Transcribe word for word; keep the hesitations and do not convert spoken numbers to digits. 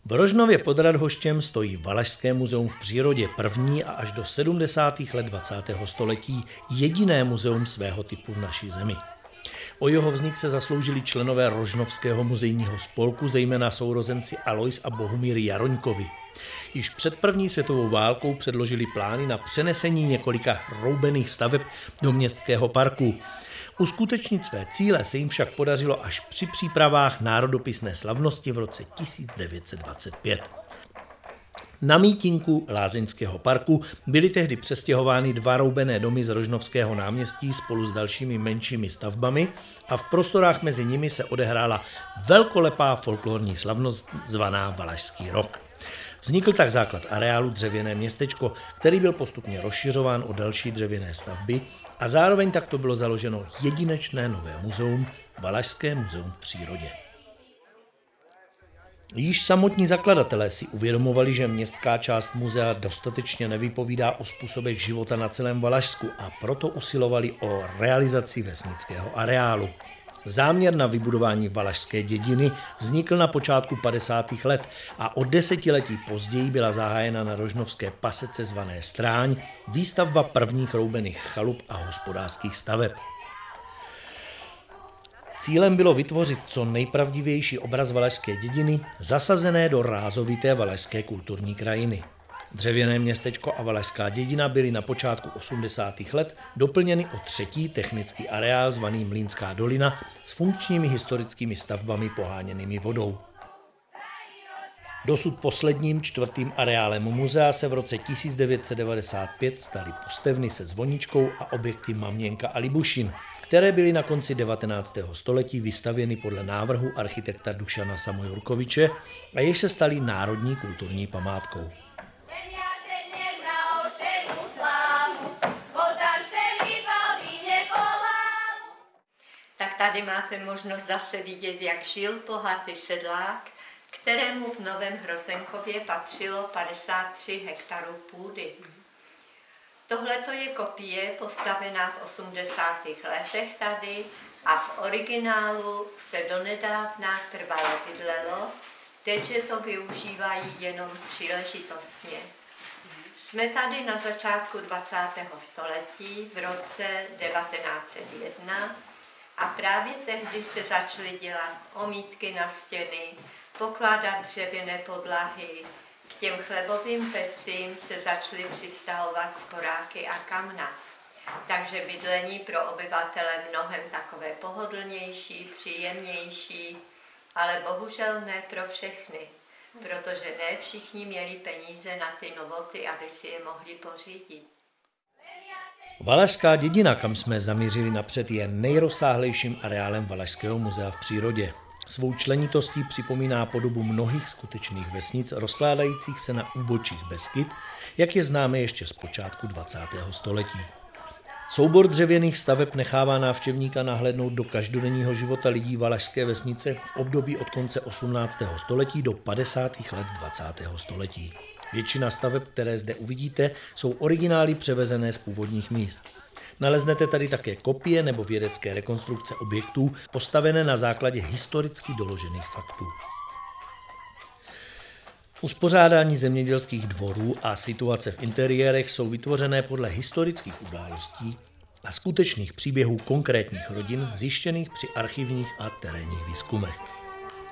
V Rožnově pod Radhoštěm stojí Valašské muzeum v přírodě, první a až do sedmdesátých let dvacátého století jediné muzeum svého typu v naší zemi. O jeho vznik se zasloužili členové Rožnovského muzejního spolku, zejména sourozenci Alois a Bohumír Jaroňkovi. Již před první světovou válkou předložili plány na přenesení několika roubených staveb do městského parku. Uskutečnit své cíle se jim však podařilo až při přípravách národopisné slavnosti v roce tisíc devět set dvacet pět. Na mítinku Lázeňského parku byly tehdy přestěhovány dva roubené domy z Rožnovského náměstí spolu s dalšími menšími stavbami a v prostorách mezi nimi se odehrála velkolepá folklorní slavnost zvaná Valašský rok. Vznikl tak základ areálu Dřevěné městečko, který byl postupně rozšiřován o další dřevěné stavby a zároveň takto bylo založeno jedinečné nové muzeum, Valašské muzeum v přírodě. Již samotní zakladatelé si uvědomovali, že městská část muzea dostatečně nevypovídá o způsobech života na celém Valašsku a proto usilovali o realizaci vesnického areálu. Záměr na vybudování Valašské dědiny vznikl na počátku padesátých let a o desetiletí později byla zahájena na rožnovské pasece zvané Stráň výstavba prvních roubených chalup a hospodářských staveb. Cílem bylo vytvořit co nejpravdivější obraz valašské dědiny, zasazené do rázovité valašské kulturní krajiny. Dřevěné městečko a Valašská dědina byly na počátku osmdesátých let doplněny o třetí technický areál zvaný Mlýnská dolina s funkčními historickými stavbami poháněnými vodou. Dosud posledním čtvrtým areálem muzea se v roce tisíc devět set devadesát pět staly postevny se zvoničkou a objekty Maměnka a Libušin, které byly na konci devatenáctého století vystavěny podle návrhu architekta Dušana Samojurkoviče a jež se staly národní kulturní památkou. Tak tady máte možnost zase vidět, jak žil bohatý sedlák, kterému v Novém Hrozenkově patřilo padesát tři hektarů půdy. Tohle je kopie postavená v osmdesátých letech tady a v originálu se donedávna trvale bydlelo, teď to využívají jenom příležitostně. Jsme tady na začátku dvacátého století v roce devatenáct set jedna a právě tehdy se začaly dělat omítky na stěny, pokládat dřevěné podlahy, k těm chlebovým pecím se začaly přistahovat sporáky a kamna. Takže bydlení pro obyvatele mnohem takové pohodlnější, příjemnější, ale bohužel ne pro všechny, protože ne všichni měli peníze na ty novoty, aby si je mohli pořídit. Valašská dědina, kam jsme zamířili napřed, je nejrozsáhlejším areálem Valašského muzea v přírodě. Svou členitostí připomíná podobu mnohých skutečných vesnic rozkládajících se na úbočích Beskyd, jak je známe ještě z počátku dvacátého století. Soubor dřevěných staveb nechává návštěvníka nahlédnout do každodenního života lidí valašské vesnice v období od konce osmnáctého století do padesátých let dvacátého století. Většina staveb, které zde uvidíte, jsou originály převezené z původních míst. Naleznete tady také kopie nebo vědecké rekonstrukce objektů postavené na základě historicky doložených faktů. Uspořádání zemědělských dvorů a situace v interiérech jsou vytvořené podle historických událostí a skutečných příběhů konkrétních rodin zjištěných při archivních a terénních výzkumech.